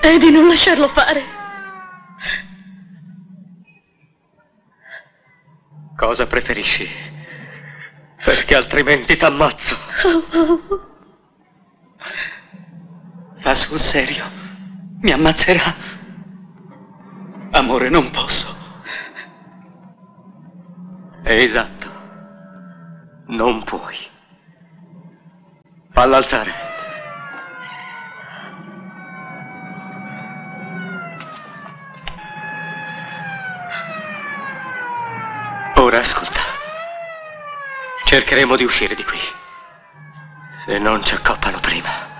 e di non lasciarlo fare. Cosa preferisci? Perché altrimenti t'ammazzo. Va sul serio. Mi ammazzerà. Amore, non posso. Esatto. Non puoi. Falla alzare. Ora ascolta. Cercheremo di uscire di qui. Se non ci accoppano prima.